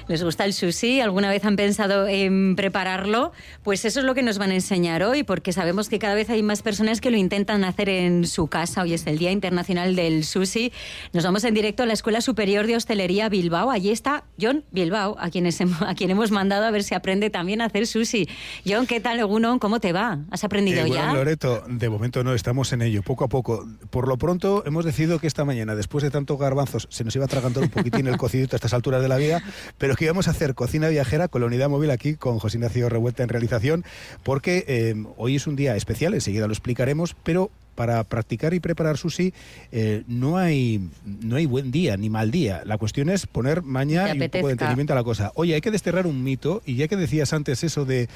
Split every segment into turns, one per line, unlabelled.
les gusta el sushi, alguna vez han pensado en prepararlo, pues eso es lo que nos van a enseñar hoy, porque sabemos que cada vez hay más personas que lo intentan hacer en su casa. Hoy es el Día Internacional del Sushi. Nos vamos en directo a la Escuela Superior de Hostelería Bilbao. Allí está Jon Bilbao, a quien hemos mandado a ver si aprende también a hacer sushi. Jon, ¿qué tal, Egunon? ¿Cómo te va? ¿Has aprendido ya?
Bueno, Loreto, de momento no, estamos en ello, poco a poco. Por lo pronto hemos decidido que esta mañana, después de tantos garbanzos, se nos iba a atragantar un poquitín el cocidito a estas alturas de la vida, pero que íbamos a hacer cocina viajera con la unidad móvil aquí, con José Ignacio Revuelta en realización, porque hoy es un día especial, enseguida lo explicaremos, pero para practicar y preparar sushi no hay buen día ni mal día. La cuestión es poner maña y un poco de entendimiento a la cosa. Oye, hay que desterrar un mito, y ya que decías antes eso de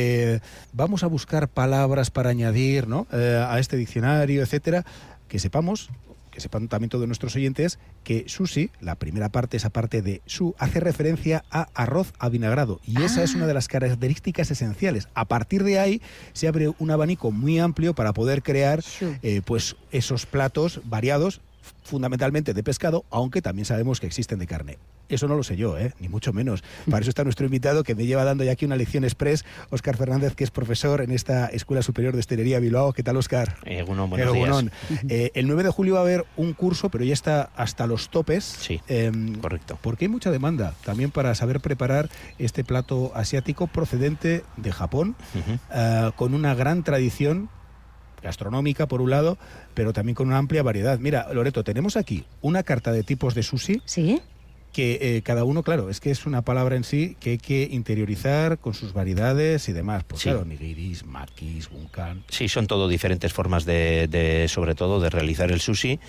vamos a buscar palabras para añadir, ¿no?, a este diccionario, etcétera, que sepan también todos nuestros oyentes que sushi, la primera parte, esa parte de su, hace referencia a arroz avinagrado, y esa es una de las características esenciales. A partir de ahí se abre un abanico muy amplio para poder crear pues esos platos variados, fundamentalmente de pescado, aunque también sabemos que existen de carne. Eso no lo sé yo, ni mucho menos. Para eso está nuestro invitado, que me lleva dando ya aquí una lección express, Óscar Fernández, que es profesor en esta Escuela Superior de Hostelería Bilbao. ¿Qué tal, Óscar?
Buenos días.
El 9 de julio va a haber un curso, pero ya está hasta los topes.
Sí, correcto.
Porque hay mucha demanda también para saber preparar este plato asiático procedente de Japón, con una gran tradición gastronómica por un lado, pero también con una amplia variedad. Mira, Loreto, tenemos aquí una carta de tipos de sushi.
¿Sí?
Que cada uno, claro, es que es una palabra en sí que hay que interiorizar con sus variedades y demás. Pues sí. Claro, nigiris, makis, gunkan.
Sí, son todo diferentes formas sobre todo, de realizar el sushi.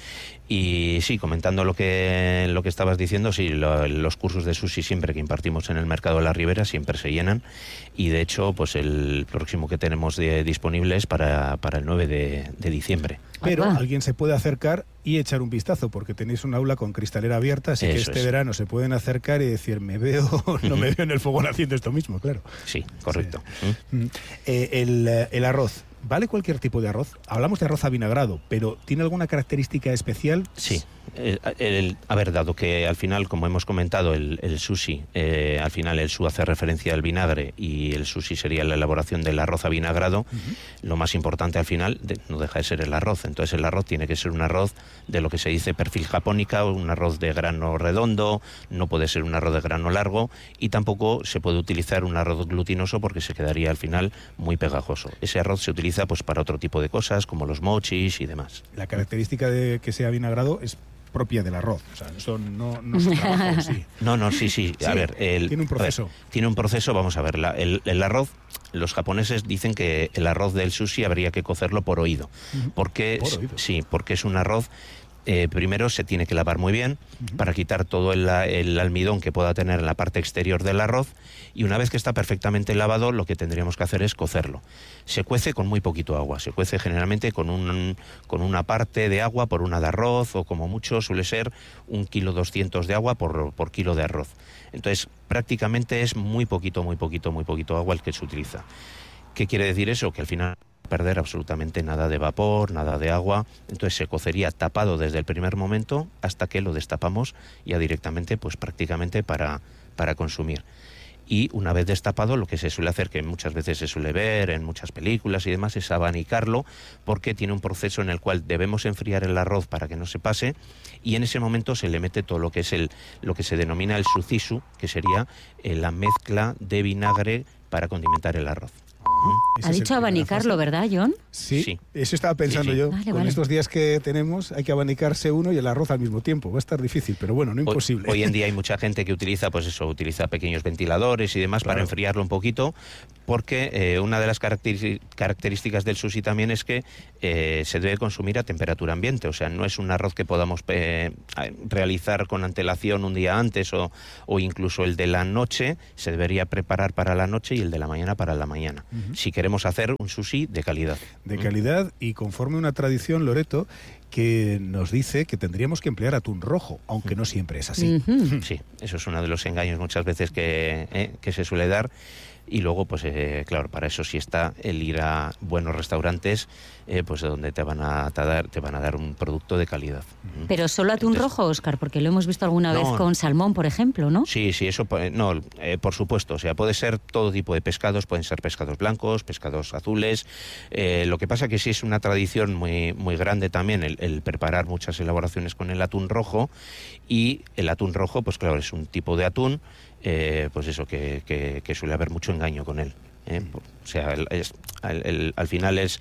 Y sí, comentando lo que estabas diciendo, sí, los cursos de sushi siempre que impartimos en el Mercado de la Ribera siempre se llenan, y de hecho pues el próximo que tenemos disponible es para el 9 de diciembre.
Pero alguien se puede acercar y echar un vistazo, porque tenéis un aula con cristalera abierta, así que este verano se pueden acercar y decir, ¿me veo o no me veo en el fogón haciendo esto mismo? Claro.
Sí, correcto.
Sí. El arroz. ¿Vale cualquier tipo de arroz? Hablamos de arroz avinagrado, pero ¿tiene alguna característica especial?
Sí. Dado que al final, como hemos comentado, el sushi, al final el su hace referencia al vinagre y el sushi sería la elaboración del arroz avinagrado, lo más importante al final no deja de ser el arroz. Entonces el arroz tiene que ser un arroz de lo que se dice perfil japónica, un arroz de grano redondo, no puede ser un arroz de grano largo, y tampoco se puede utilizar un arroz glutinoso porque se quedaría al final muy pegajoso. Ese arroz se utiliza pues para otro tipo de cosas, como los mochis y demás.
La característica de que sea avinagrado es propia del arroz, o sea, eso no se trabaja en sí.
No, sí. A ver,
tiene un proceso.
Tiene un proceso, vamos a ver, el arroz, los japoneses dicen que el arroz del sushi habría que cocerlo por oído. Porque, ¿por oído? Sí, porque es un arroz. Primero se tiene que lavar muy bien para quitar todo el almidón que pueda tener en la parte exterior del arroz, y una vez que está perfectamente lavado, lo que tendríamos que hacer es cocerlo. Se cuece con muy poquito agua, se cuece generalmente con una parte de agua por una de arroz, o como mucho suele ser 1,2 kilos de agua por kilo de arroz. Entonces prácticamente es muy poquito agua el que se utiliza. ¿Qué quiere decir eso? Que al final perder absolutamente nada de vapor, nada de agua. Entonces se cocería tapado desde el primer momento hasta que lo destapamos ya directamente, pues prácticamente para consumir. Y una vez destapado, lo que se suele hacer, que muchas veces se suele ver en muchas películas y demás, es abanicarlo, porque tiene un proceso en el cual debemos enfriar el arroz para que no se pase, y en ese momento se le mete todo lo que es lo que se denomina el suzisu, que sería la mezcla de vinagre para condimentar el arroz.
Ha dicho abanicarlo, ¿verdad, Jon?
Sí, eso estaba pensando yo. Vale. Estos días que tenemos hay que abanicarse uno y el arroz al mismo tiempo. Va a estar difícil, pero bueno, no imposible.
Hoy en día hay mucha gente que utiliza pequeños ventiladores y demás, claro, para enfriarlo un poquito, porque una de las características del sushi también es que se debe consumir a temperatura ambiente. O sea, no es un arroz que podamos realizar con antelación un día antes, o incluso el de la noche se debería preparar para la noche y el de la mañana para la mañana. Si queremos hacer un sushi de calidad.
De calidad, y conforme una tradición, Loreto, que nos dice que tendríamos que emplear atún rojo, aunque no siempre es así.
Sí, eso es uno de los engaños muchas veces que se suele dar. y luego, pues claro, para eso sí está el ir a buenos restaurantes, pues donde te van a dar un producto de calidad.
Pero solo atún rojo, Óscar, porque lo hemos visto alguna vez con salmón, por ejemplo, ¿no?
Sí, eso, no, por supuesto, o sea, puede ser todo tipo de pescados, pueden ser pescados blancos, pescados azules. Lo que pasa que sí es una tradición muy, muy grande también el preparar muchas elaboraciones con el atún rojo, y el atún rojo, pues claro, es un tipo de atún, pues eso, que suele haber mucho engaño con él. O sea, al final es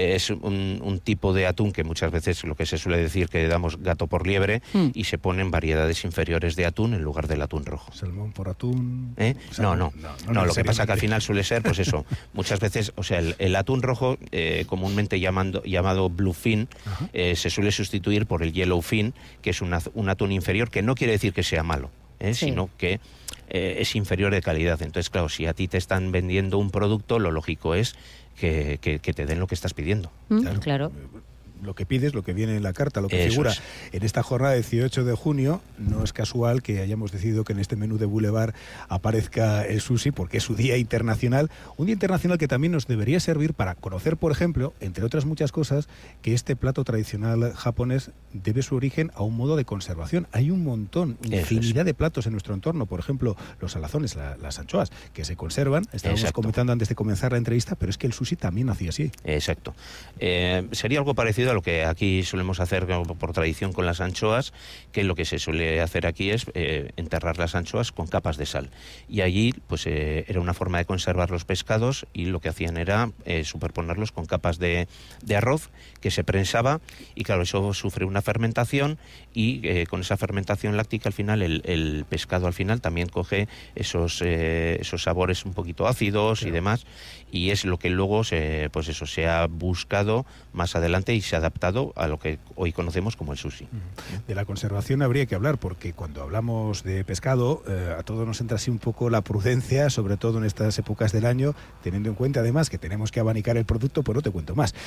un tipo de atún que muchas veces lo que se suele decir que damos gato por liebre, y se ponen variedades inferiores de atún en lugar del atún rojo.
Salmón por atún.
No, lo que pasa que al final suele ser, pues eso, muchas veces, o sea, el atún rojo, comúnmente llamado bluefin, se suele sustituir por el yellowfin, que es un atún inferior, que no quiere decir que sea malo, sino que es inferior de calidad. Entonces, claro, si a ti te están vendiendo un producto, lo lógico es que te den lo que estás pidiendo.
Claro.
Lo que pides, lo que viene en la carta, lo que
Eso
figura
es.
en esta jornada de 18 de junio. No es casual que hayamos decidido que en este menú de Boulevard aparezca el sushi, porque es su día internacional, un día internacional que también nos debería servir para conocer, por ejemplo, entre otras muchas cosas, que este plato tradicional japonés debe su origen a un modo de conservación. Hay un montón, infinidad de platos en nuestro entorno, por ejemplo, los salazones, las anchoas, que se conservan. Estábamos comentando antes de comenzar la entrevista, pero es que el sushi también hacía así.
Exacto. Sería algo parecido a lo que aquí solemos hacer por tradición con las anchoas, que lo que se suele hacer aquí es enterrar las anchoas con capas de sal. Y allí pues era una forma de conservar los pescados, y lo que hacían era superponerlos con capas de arroz que se prensaba, y claro, eso sufre una fermentación, y con esa fermentación láctica al final el pescado al final también coge esos sabores un poquito ácidos y demás, y es lo que luego se ha buscado más adelante y se ha adaptado a lo que hoy conocemos como el sushi.
De la conservación habría que hablar, porque cuando hablamos de pescado, a todos nos entra así un poco la prudencia, sobre todo en estas épocas del año, teniendo en cuenta además que tenemos que abanicar el producto, pues no te cuento más.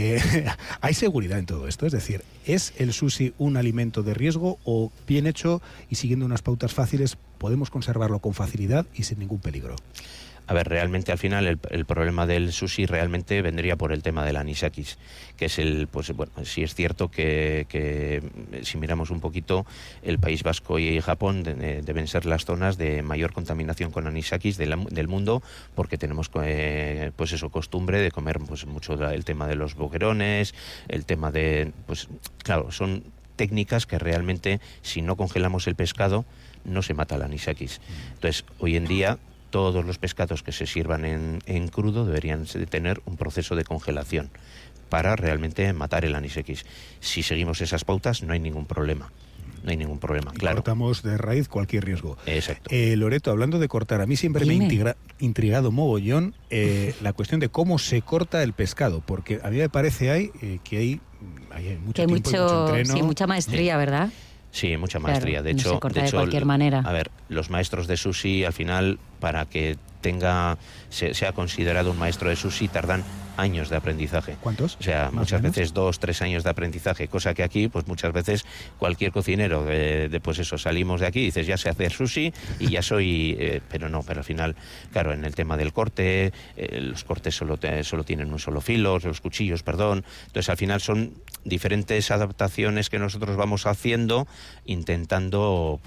¿Hay seguridad en todo esto? Es decir, ¿es el sushi un alimento de riesgo, o bien hecho y siguiendo unas pautas fáciles podemos conservarlo con facilidad y sin ningún peligro?
A ver, realmente al final el problema del sushi realmente vendría por el tema del anisakis, que es sí es cierto que si miramos un poquito, el País Vasco y Japón deben ser las zonas de mayor contaminación con anisakis del mundo, porque tenemos costumbre de comer mucho el tema de los boquerones, el tema de, claro, son técnicas que realmente, si no congelamos el pescado, no se mata el anisakis. Entonces, hoy en día todos los pescados que se sirvan en crudo deberían de tener un proceso de congelación para realmente matar el anisakis. Si seguimos esas pautas, no hay ningún problema. No hay ningún problema,
y
claro.
Cortamos de raíz cualquier riesgo.
Exacto.
Loreto, hablando de cortar, a mí siempre me ha intrigado mogollón la cuestión de cómo se corta el pescado, porque a mí me parece que hay mucho tiempo y mucho entreno.
Sí, mucha maestría, ¿verdad?
Sí, mucha maestría.
Claro,
de hecho,
se corta de cualquier manera.
A ver, los maestros de sushi, al final, para que sea considerado un maestro de sushi, tardan años de aprendizaje.
¿Cuántos?
O sea, muchas veces 2-3 años de aprendizaje, cosa que aquí, pues muchas veces cualquier cocinero, salimos de aquí y dices, ya sé hacer sushi y ya soy, pero al final, claro, en el tema del corte, los cortes solo tienen un solo filo, los cuchillos, perdón. Entonces, al final son diferentes adaptaciones que nosotros vamos haciendo, intentando,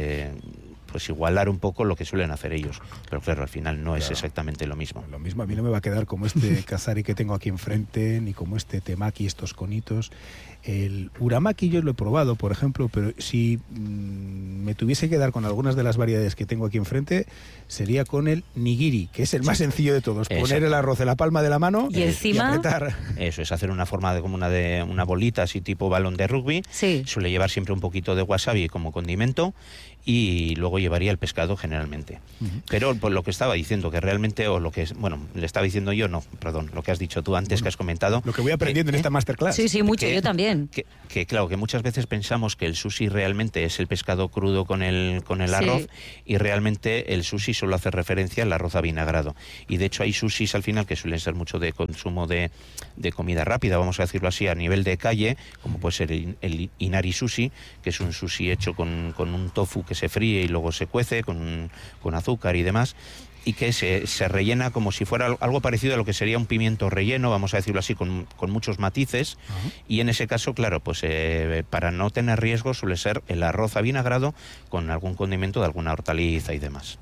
igualar un poco lo que suelen hacer ellos. Pero claro, al final no es exactamente lo mismo.
Lo mismo, a mí no me va a quedar como este kazari que tengo aquí enfrente, ni como este temaki, estos conitos. El uramaki yo lo he probado, por ejemplo, pero si me tuviese que dar con algunas de las variedades que tengo aquí enfrente, sería con el nigiri, que es el más sencillo de todos.
Exacto.
Poner el arroz en la palma de la mano
y encima
apretar.
Eso es, hacer una forma de como una bolita así tipo balón de rugby.
Sí.
Suele llevar siempre un poquito de wasabi como condimento, y luego llevaría el pescado generalmente. Pero por lo que estaba diciendo, que realmente, le estaba diciendo yo, lo que has dicho tú antes, que has comentado.
Lo que voy aprendiendo en esta masterclass.
Sí, mucho, yo también.
Claro, que muchas veces pensamos que el sushi realmente es el pescado crudo con el arroz, y realmente el sushi solo hace referencia al arroz avinagrado. Y de hecho hay sushis al final que suelen ser mucho de consumo de comida rápida, vamos a decirlo así, a nivel de calle, como puede ser el inari sushi, que es un sushi hecho con un tofu que se fríe y luego se cuece con azúcar y demás. y que se rellena como si fuera algo parecido a lo que sería un pimiento relleno, vamos a decirlo así, con muchos matices. Y en ese caso, claro, pues para no tener riesgo suele ser el arroz avinagrado con algún condimento de alguna hortaliza y demás.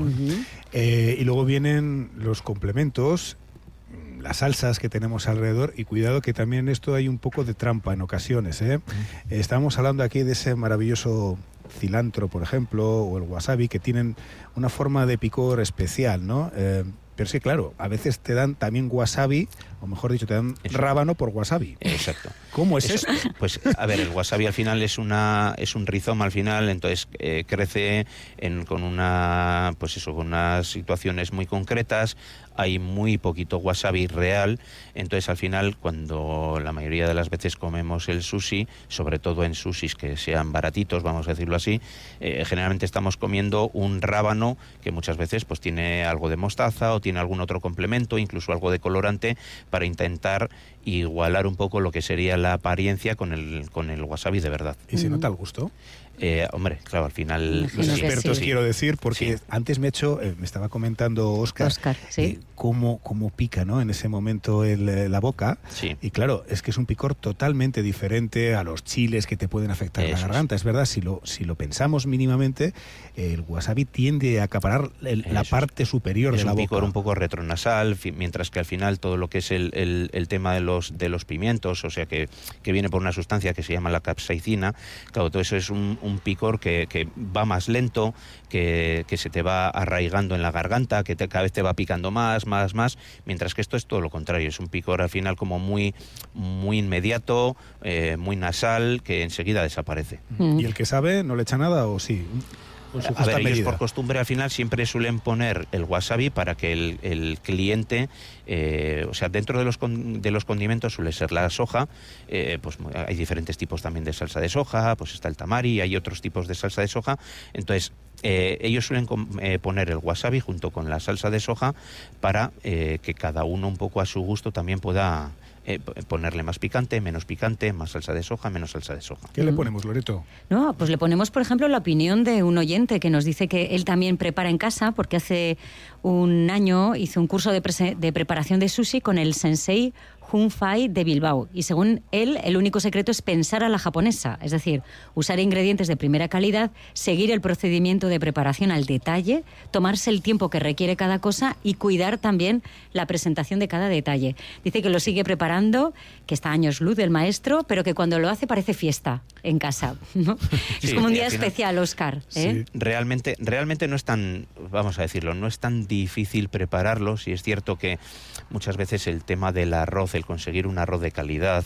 Y luego vienen los complementos, las salsas que tenemos alrededor, y cuidado que también en esto hay un poco de trampa en ocasiones. Estábamos hablando aquí de ese maravilloso cilantro, por ejemplo, o el wasabi, que tienen una forma de picor especial, ¿no? Pero sí, claro, a veces te dan también wasabi, o mejor dicho, te dan rábano por wasabi.
Exacto.
¿Cómo es esto?
Pues, a ver, el wasabi al final es un rizoma al final, entonces crece con unas situaciones muy concretas. Hay muy poquito wasabi real, entonces al final, cuando la mayoría de las veces comemos el sushi, sobre todo en sushis que sean baratitos, vamos a decirlo así, generalmente estamos comiendo un rábano que muchas veces pues tiene algo de mostaza o tiene algún otro complemento, incluso algo de colorante, para intentar igualar un poco lo que sería la apariencia con el wasabi de verdad.
¿Y se nota el gusto?
Hombre, claro, al final
los expertos quiero decir, porque antes me estaba comentando Óscar,
¿sí?
cómo pica, ¿no? En ese momento la boca.
Sí.
Y claro, es que es un picor totalmente diferente a los chiles que te pueden afectar la garganta. Es verdad, si lo pensamos mínimamente, el wasabi tiende a acaparar la parte superior de la boca.
Es un picor un poco retronasal, mientras que al final todo lo que es el tema de los pimientos, o sea que viene por una sustancia que se llama la capsaicina, claro, todo eso es un picor que va más lento, que se te va arraigando en la garganta, que cada vez te va picando más, mientras que esto es todo lo contrario, es un picor al final como muy inmediato, muy nasal, que enseguida desaparece.
¿Y el que sabe no le echa nada o sí?
A ver, ellos por costumbre al final siempre suelen poner el wasabi para que el cliente, o sea, dentro de los condimentos suele ser la soja, pues hay diferentes tipos también de salsa de soja, pues está el tamari, hay otros tipos de salsa de soja, entonces ellos suelen poner el wasabi junto con la salsa de soja para que cada uno un poco a su gusto también pueda ponerle más picante, menos picante, más salsa de soja, menos salsa de soja.
¿Qué le ponemos, Loreto?
No, pues le ponemos, por ejemplo, la opinión de un oyente que nos dice que él también prepara en casa, porque hace un año hizo un curso de preparación de sushi con el sensei Jun Fai de Bilbao, y según él, el único secreto es pensar a la japonesa, es decir, usar ingredientes de primera calidad, seguir el procedimiento de preparación al detalle, tomarse el tiempo que requiere cada cosa y cuidar también la presentación de cada detalle. Dice que lo sigue preparando, que está a años luz del maestro, pero que cuando lo hace parece fiesta en casa, ¿no? Sí, es como un día especial, Óscar.
Sí. Realmente no es tan, vamos a decirlo, no es tan difícil prepararlo. Sí es cierto que muchas veces el tema del arroz, el conseguir un arroz de calidad,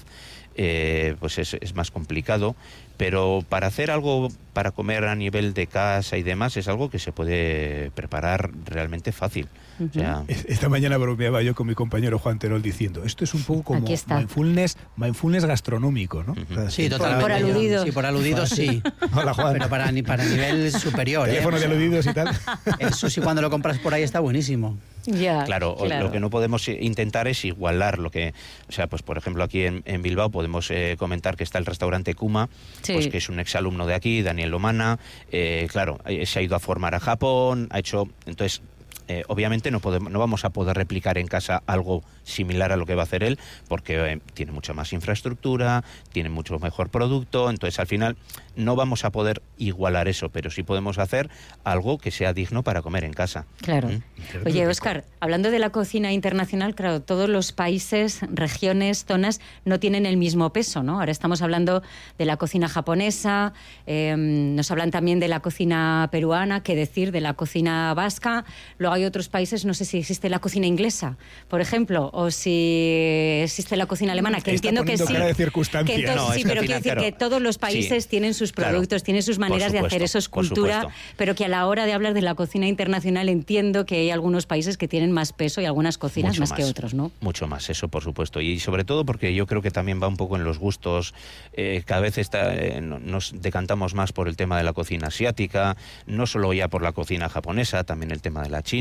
pues es más complicado, pero para hacer algo para comer a nivel de casa y demás es algo que se puede preparar realmente fácil. O sea,
esta mañana bromeaba yo con mi compañero Juan Terol diciendo, esto es un poco como mindfulness gastronómico, ¿no?
O sea, sí, totalmente. Por aludidos. Sí, por aludidos sí.
Hola, Juan.
Pero para nivel superior.
Teléfono de aludidos y tal.
Eso sí, cuando lo compras por ahí está buenísimo.
Claro, lo que no podemos intentar es igualar lo que, o sea, pues por ejemplo aquí en Bilbao podemos comentar que está el restaurante Kuma, pues que es un exalumno de aquí, Daniel Lomana, claro, se ha ido a formar a Japón, ha hecho, entonces obviamente no vamos a poder replicar en casa algo similar a lo que va a hacer él, porque tiene mucha más infraestructura, tiene mucho mejor producto, entonces al final no vamos a poder igualar eso, pero sí podemos hacer algo que sea digno para comer en casa.
Claro. Oye, Óscar, hablando de la cocina internacional, claro, todos los países, regiones, zonas no tienen el mismo peso, ¿no? Ahora estamos hablando de la cocina japonesa, nos hablan también de la cocina peruana, qué decir, de la cocina vasca. Luego hay otros países, no sé si existe la cocina inglesa, por ejemplo, o si existe la cocina alemana, que entiendo que sí.
Cara de circunstancia.
Que entonces, sí, pero quiero decir que todos los países tienen sus productos, tienen sus maneras de hacer, eso es cultura, pero que a la hora de hablar de la cocina internacional entiendo que hay algunos países que tienen más peso y algunas cocinas más que otros, ¿no?
Mucho más, eso por supuesto, y sobre todo porque yo creo que también va un poco en los gustos, cada vez nos decantamos más por el tema de la cocina asiática, no solo ya por la cocina japonesa, también el tema de la china,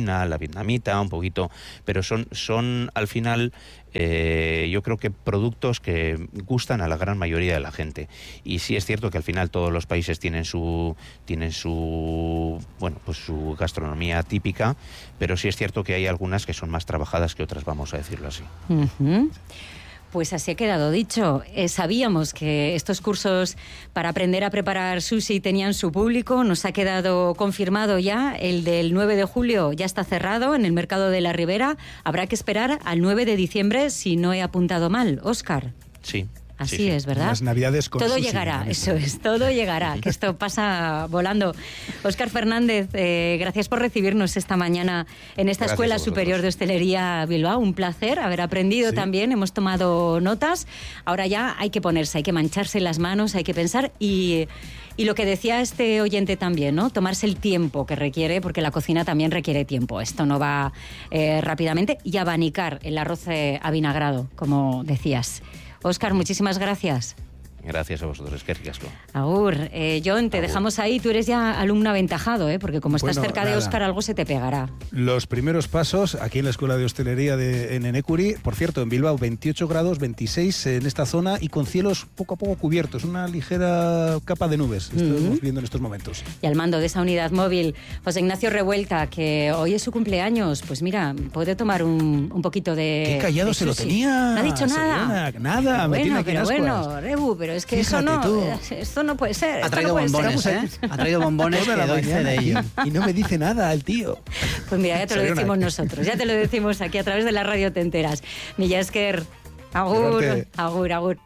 china, la vietnamita, un poquito, pero son al final yo creo que productos que gustan a la gran mayoría de la gente. Y sí es cierto que al final todos los países tienen su bueno, pues su gastronomía típica, pero sí es cierto que hay algunas que son más trabajadas que otras, vamos a decirlo así.
Uh-huh. Pues así ha quedado dicho. Sabíamos que estos cursos para aprender a preparar sushi tenían su público. Nos ha quedado confirmado ya. El del 9 de julio ya está cerrado en el Mercado de la Ribera. Habrá que esperar al 9 de diciembre si no he apuntado mal. Óscar.
Sí.
Así
sí.
es, ¿verdad?
Las Navidades con
todo
sushi,
llegará, eso es, todo llegará, que esto pasa volando. Óscar Fernández, gracias por recibirnos esta mañana en esta Escuela Superior de Hostelería Bilbao. Un placer haber aprendido también, hemos tomado notas. Ahora ya hay que ponerse, hay que mancharse las manos, hay que pensar y lo que decía este oyente también, ¿no? Tomarse el tiempo que requiere, porque la cocina también requiere tiempo. Esto no va rápidamente. Y abanicar el arroz avinagrado, como decías. Óscar, muchísimas gracias.
Gracias a vosotros, es que ricasco.
Agur, John, te dejamos ahí. Tú eres ya alumno aventajado, porque como estás cerca de Óscar, algo se te pegará.
Los primeros pasos aquí en la Escuela de Hostelería en Enecuri, por cierto, en Bilbao 28 grados, 26 en esta zona y con cielos poco a poco cubiertos, una ligera capa de nubes, estamos viendo en estos momentos.
Y al mando de esa unidad móvil, José Ignacio Revuelta, que hoy es su cumpleaños, pues mira, puede tomar un poquito de...
Qué callado
de
se lo tenía.
No ha dicho nada.
Nada, me tiene aquí en ascuas.
Bueno, Rebu, pero es que eso no, esto no puede ser.
Ha traído bombones, Ha traído bombones que doy fe de ello.
Y no me dice nada el tío.
Pues mira, ya te lo decimos nosotros, ya te lo decimos aquí a través de la radio, te enteras. Mila esker, agur, agur, agur.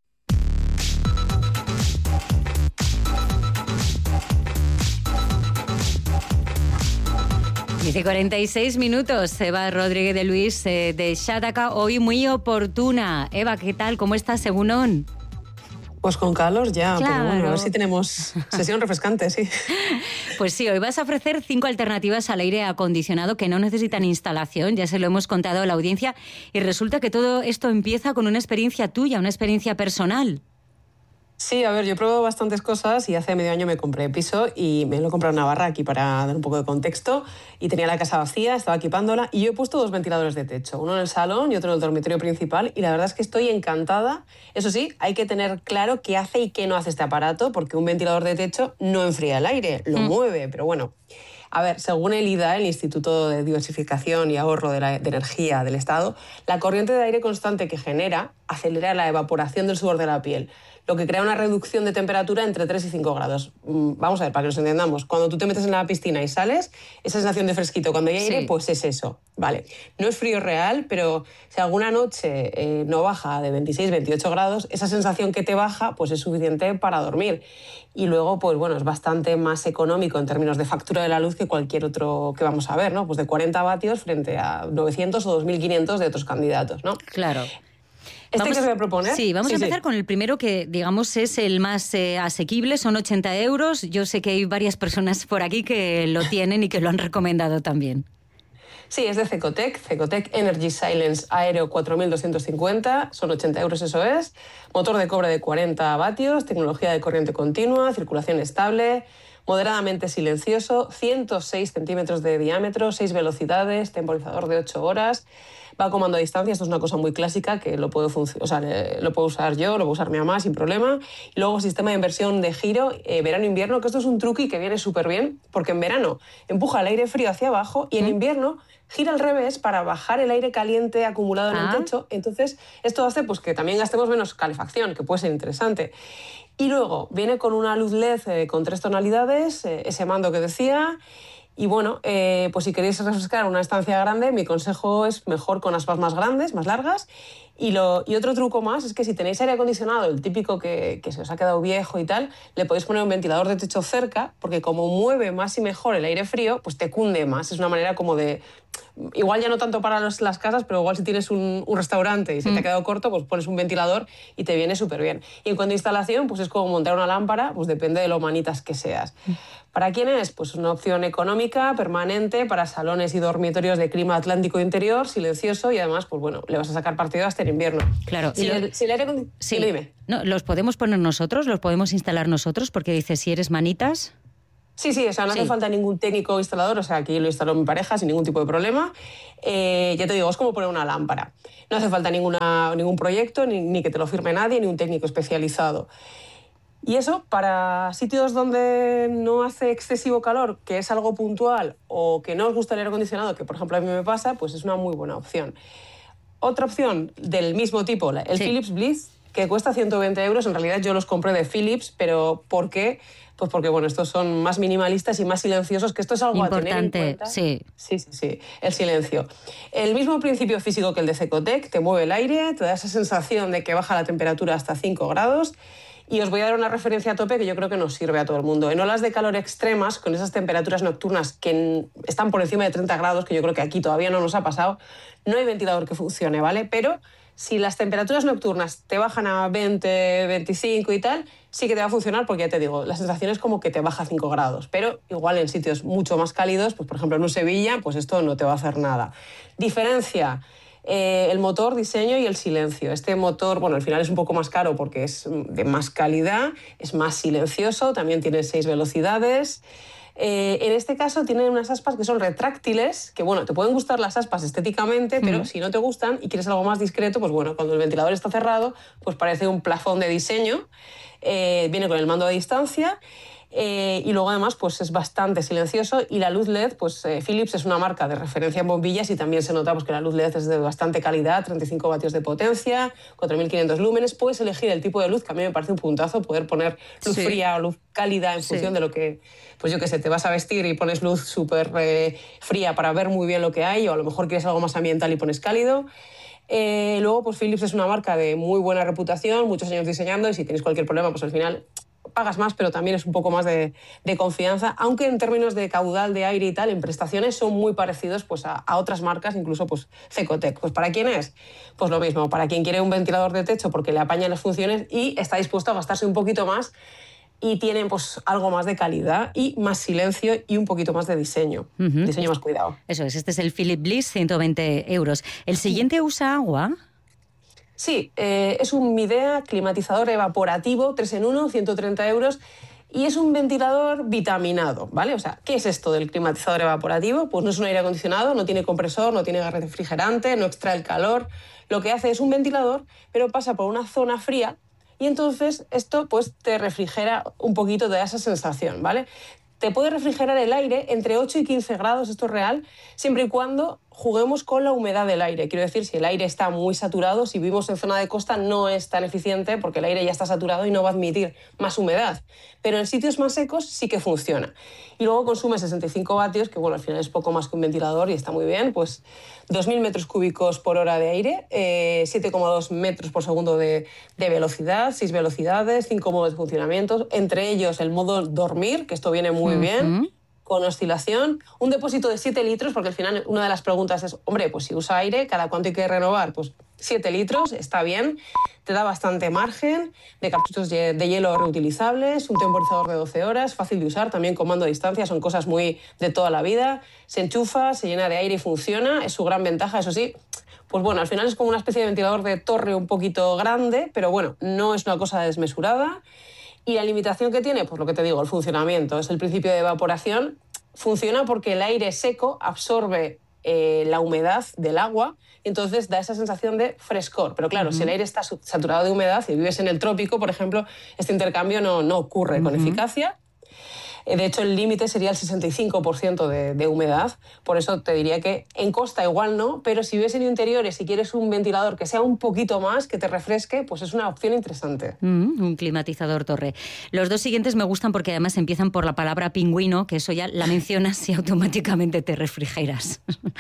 Dice 46 minutos, Eva Rodríguez de Luis de Xataca, hoy muy oportuna. Eva, ¿qué tal? ¿Cómo estás, según?
Pues con calor ya,
claro.
Pero bueno, a ver si tenemos sesión refrescante, sí.
Pues sí, hoy vas a ofrecer 5 alternativas al aire acondicionado que no necesitan instalación, ya se lo hemos contado a la audiencia, y resulta que todo esto empieza con una experiencia tuya, una experiencia personal.
Sí, a ver, yo he probado bastantes cosas y hace medio año me compré piso y me lo he comprado en Navarra aquí para dar un poco de contexto y tenía la casa vacía, estaba equipándola y yo he puesto 2 ventiladores de techo, uno en el salón y otro en el dormitorio principal y la verdad es que estoy encantada. Eso sí, hay que tener claro qué hace y qué no hace este aparato porque un ventilador de techo no enfría el aire, lo mueve, pero bueno... A ver, según el IDA, el Instituto de Diversificación y Ahorro de Energía del Estado, la corriente de aire constante que genera acelera la evaporación del sudor de la piel, lo que crea una reducción de temperatura entre 3 y 5 grados. Vamos a ver, para que nos entendamos. Cuando tú te metes en la piscina y sales, esa sensación de fresquito cuando hay aire, pues es eso. Vale, no es frío real, pero si alguna noche no baja de 26, 28 grados, esa sensación que te baja pues es suficiente para dormir. Y luego, pues bueno, es bastante más económico en términos de factura de la luz que cualquier otro que vamos a ver, ¿no? Pues de 40 vatios frente a 900 o 2.500 de otros candidatos, ¿no?
Claro.
¿Que os voy a proponer?
Sí, vamos a empezar con el primero que, digamos, es el más asequible, son 80 euros. Yo sé que hay varias personas por aquí que lo tienen y que lo han recomendado también.
Sí, es de Cecotec Energy Silence Aero 4250, son 80 euros, eso es. Motor de cobre de 40 vatios, tecnología de corriente continua, circulación estable, moderadamente silencioso, 106 centímetros de diámetro, 6 velocidades, temporizador de 8 horas. Va a comando a distancia, esto es una cosa muy clásica que lo puedo usar yo, lo puedo usar mi mamá sin problema. Y luego sistema de inversión de giro, verano-invierno, que esto es un truqui que viene súper bien, porque en verano empuja el aire frío hacia abajo y en invierno gira al revés para bajar el aire caliente acumulado en el techo. Entonces, esto hace pues, que también gastemos menos calefacción, que puede ser interesante. Y luego viene con una luz LED con 3 tonalidades, ese mando que decía. Y bueno, pues si queréis refrescar una estancia grande, mi consejo es mejor con aspas más grandes, más largas. Y otro truco más es que si tenéis aire acondicionado, el típico que se os ha quedado viejo y tal, le podéis poner un ventilador de techo cerca, porque como mueve más y mejor el aire frío, pues te cunde más. Es una manera como de... Igual ya no tanto para las casas, pero igual si tienes un restaurante y se te ha quedado corto, pues pones un ventilador y te viene súper bien. Y en cuanto a instalación, pues es como montar una lámpara, pues depende de lo manitas que seas. ¿Para quién es? Pues una opción económica, permanente, para salones y dormitorios de clima atlántico interior, silencioso y además, pues bueno, le vas a sacar partido hasta el invierno.
Claro.
Si el aire acondicionado...
Dime. No, ¿los podemos poner nosotros? ¿Los podemos instalar nosotros? Porque dice, si eres manitas...
Sí, o sea, no hace falta ningún técnico instalador, o sea, aquí lo instaló mi pareja sin ningún tipo de problema. Ya te digo, es como poner una lámpara. No hace falta ningún proyecto, ni que te lo firme nadie, ni un técnico especializado. Y eso, para sitios donde no hace excesivo calor, que es algo puntual, o que no os gusta el aire acondicionado, que por ejemplo a mí me pasa, pues es una muy buena opción. Otra opción del mismo tipo, el Philips Bliss, que cuesta 120 euros. En realidad yo los compré de Philips, pero ¿por qué? Pues porque, bueno, estos son más minimalistas y más silenciosos, que esto es algo
importante,
a tener en cuenta.
Sí,
el silencio. El mismo principio físico que el de Cecotec, te mueve el aire, te da esa sensación de que baja la temperatura hasta 5 grados. Y os voy a dar una referencia a tope que yo creo que nos sirve a todo el mundo. En olas de calor extremas, con esas temperaturas nocturnas que están por encima de 30 grados, que yo creo que aquí todavía no nos ha pasado, no hay ventilador que funcione, ¿vale? Pero si las temperaturas nocturnas te bajan a 20, 25 y tal, sí que te va a funcionar porque, ya te digo, la sensación es como que te baja 5 grados. Pero igual en sitios mucho más cálidos, pues por ejemplo en un Sevilla, pues esto no te va a hacer nada. Diferencia: el motor, diseño y el silencio. Este motor, bueno, al final es un poco más caro porque es de más calidad, es más silencioso, también tiene 6 velocidades. En este caso tienen unas aspas que son retráctiles, que bueno, te pueden gustar las aspas estéticamente, pero si no te gustan y quieres algo más discreto, pues bueno, cuando el ventilador está cerrado, pues parece un plafón de diseño. Viene con el mando a distancia. Y luego además pues es bastante silencioso, y la luz LED, pues Philips es una marca de referencia en bombillas y también se nota pues, que la luz LED es de bastante calidad, 35 vatios de potencia, 4.500 lúmenes. Puedes elegir el tipo de luz, que a mí me parece un puntazo, poder poner luz fría o luz cálida en función de lo que, pues yo qué sé, te vas a vestir y pones luz súper fría para ver muy bien lo que hay, o a lo mejor quieres algo más ambiental y pones cálido. Luego pues Philips es una marca de muy buena reputación, muchos años diseñando, y si tienes cualquier problema pues al final pagas más, pero también es un poco más de confianza, aunque en términos de caudal de aire y tal, en prestaciones son muy parecidos pues, a otras marcas, incluso pues, Cecotec. Pues ¿para quién es? Pues lo mismo, para quien quiere un ventilador de techo porque le apaña las funciones y está dispuesto a gastarse un poquito más, y tienen pues, algo más de calidad y más silencio y un poquito más de diseño. Diseño más cuidado.
Eso es, este es el Philips Bliss, 120 euros. ¿El siguiente usa agua?
Sí, es un Midea climatizador evaporativo, 3 en 1, 130 euros, y es un ventilador vitaminado, ¿vale? O sea, ¿qué es esto del climatizador evaporativo? Pues no es un aire acondicionado, no tiene compresor, no tiene refrigerante, no extrae el calor. Lo que hace es un ventilador, pero pasa por una zona fría, y entonces esto pues te refrigera un poquito, de esa sensación, ¿vale? Te puede refrigerar el aire entre 8 y 15 grados, esto es real, siempre y cuando juguemos con la humedad del aire. Quiero decir, si el aire está muy saturado, si vivimos en zona de costa, no es tan eficiente porque el aire ya está saturado y no va a admitir más humedad. Pero en sitios más secos sí que funciona. Y luego consume 65 vatios, que bueno, al final es poco más que un ventilador y está muy bien, pues 2.000 metros cúbicos por hora de aire, 7,2 metros por segundo de velocidad, 6 velocidades, 5 modos de funcionamiento, entre ellos el modo dormir, que esto viene muy bien, con oscilación, un depósito de 7 litros, porque al final una de las preguntas es, hombre, pues si usa aire, ¿cada cuánto hay que renovar? Pues 7 litros, está bien, te da bastante margen, de cartuchos de hielo reutilizables, un temporizador de 12 horas, fácil de usar, también con mando a distancia, son cosas muy de toda la vida, se enchufa, se llena de aire y funciona, es su gran ventaja, eso sí. Pues bueno, al final es como una especie de ventilador de torre un poquito grande, pero bueno, no es una cosa desmesurada. Y la limitación que tiene, pues lo que te digo, el funcionamiento, es el principio de evaporación. Funciona porque el aire seco absorbe la humedad del agua y entonces da esa sensación de frescor. Pero claro, si el aire está saturado de humedad y vives en el trópico, por ejemplo, este intercambio no ocurre con eficacia. De hecho, el límite sería el 65% de humedad. Por eso te diría que en costa igual no, pero si vives en interiores y quieres un ventilador que sea un poquito más, que te refresque, pues es una opción interesante.
Un climatizador torre. Los dos siguientes me gustan porque además empiezan por la palabra pingüino, que eso ya la mencionas y automáticamente te refrigeras.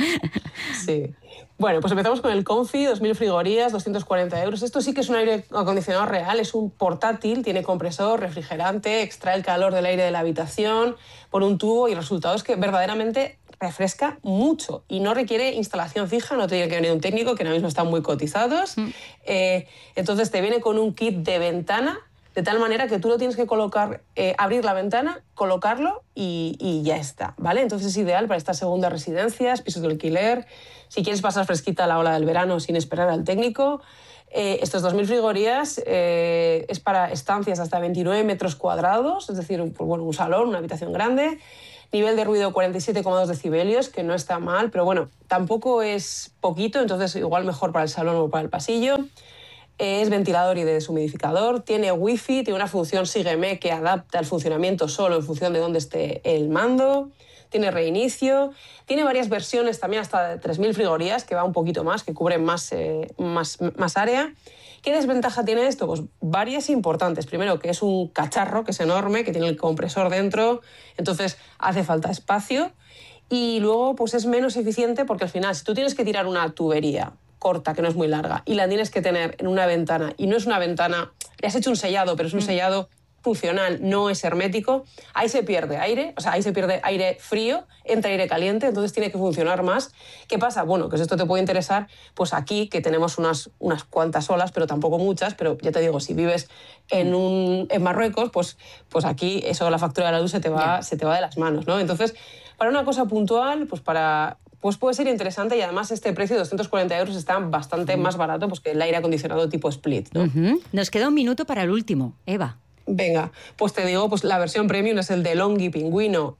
Sí. Bueno, pues empezamos con el Comfy, 2.000 frigorías, 240 euros. Esto sí que es un aire acondicionado real, es un portátil, tiene compresor, refrigerante, extrae el calor del aire de la habitación por un tubo y el resultado es que verdaderamente refresca mucho y no requiere instalación fija, no tiene que venir un técnico, que ahora mismo están muy cotizados. Entonces te viene con un kit de ventana, de tal manera que tú lo tienes que colocar, abrir la ventana, colocarlo y ya está, ¿vale? Entonces es ideal para estas segundas residencias, pisos de alquiler, si quieres pasar fresquita la ola del verano sin esperar al técnico. Estos 2.000 frigorías es para estancias hasta 29 metros cuadrados, es decir, pues bueno, un salón, una habitación grande. Nivel de ruido 47,2 decibelios, que no está mal, pero bueno, tampoco es poquito, entonces igual mejor para el salón o para el pasillo. Es ventilador y deshumidificador, tiene wifi, tiene una función Sígueme que adapta el funcionamiento solo en función de dónde esté el mando, tiene reinicio, tiene varias versiones también hasta de 3.000 frigorías, que va un poquito más, que cubren más área. ¿Qué desventaja tiene esto? Pues varias importantes. Primero, que es un cacharro, que es enorme, que tiene el compresor dentro, entonces hace falta espacio. Y luego, pues es menos eficiente porque al final, si tú tienes que tirar una tubería corta, que no es muy larga, y la tienes que tener en una ventana, y no es una ventana, le has hecho un sellado, pero es un sellado funcional, no es hermético, ahí se pierde aire, o sea, ahí se pierde aire frío, entra aire caliente, entonces tiene que funcionar más. ¿Qué pasa? Bueno, que esto te puede interesar, pues aquí, que tenemos unas cuantas olas, pero tampoco muchas, pero ya te digo, si vives en Marruecos, pues aquí eso, la factura de la luz se te va de las manos, ¿no? Entonces, para una cosa puntual, pues puede ser interesante, y además este precio de 240 euros está bastante más barato pues que el aire acondicionado tipo split, ¿no?
Nos queda un minuto para el último, Eva.
Venga, pues te digo, pues la versión premium es el de Longi Pingüino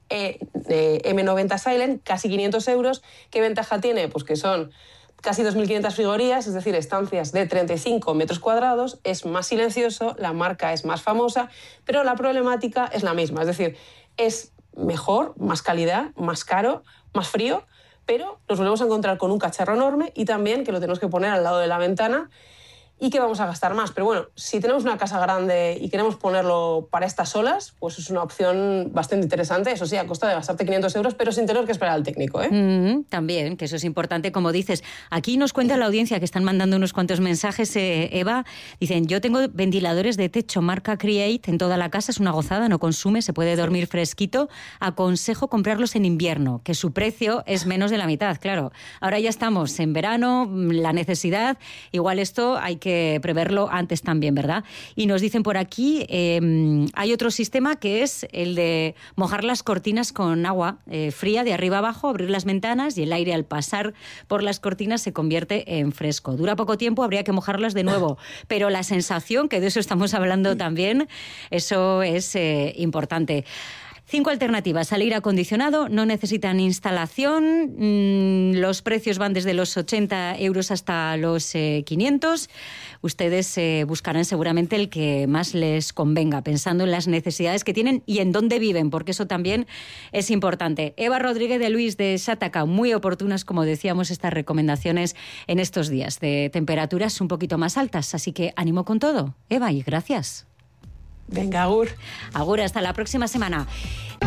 M90 Silent, casi 500 euros. ¿Qué ventaja tiene? Pues que son casi 2.500 frigorías, es decir, estancias de 35 metros cuadrados, es más silencioso, la marca es más famosa, pero la problemática es la misma, es decir, es mejor, más calidad, más caro, más frío, pero nos volvemos a encontrar con un cacharro enorme y también que lo tenemos que poner al lado de la ventana y que vamos a gastar más. Pero bueno, si tenemos una casa grande y queremos ponerlo para estas olas, pues es una opción bastante interesante. Eso sí, a costa de gastarte 500 euros, pero sin tener que esperar al técnico, ¿eh?
También, que eso es importante, como dices. Aquí nos cuenta la audiencia, que están mandando unos cuantos mensajes, Eva. Dicen, yo tengo ventiladores de techo marca Create en toda la casa, es una gozada, no consume, se puede dormir fresquito. Aconsejo comprarlos en invierno, que su precio es menos de la mitad, claro. Ahora ya estamos en verano, la necesidad, igual esto hay que preverlo antes también, ¿verdad? Y nos dicen por aquí, hay otro sistema que es el de mojar las cortinas con agua fría de arriba abajo, abrir las ventanas y el aire al pasar por las cortinas se convierte en fresco. Dura poco tiempo, habría que mojarlas de nuevo, pero la sensación, que de eso estamos hablando también, eso es importante. 5 alternativas al aire acondicionado, no necesitan instalación, los precios van desde los 80 euros hasta los 500. Ustedes buscarán seguramente el que más les convenga, pensando en las necesidades que tienen y en dónde viven, porque eso también es importante. Eva Rodríguez de Luis de Xataca, muy oportunas, como decíamos, estas recomendaciones en estos días de temperaturas un poquito más altas, así que ánimo con todo. Eva, y gracias.
Venga, agur.
Agur, hasta la próxima semana.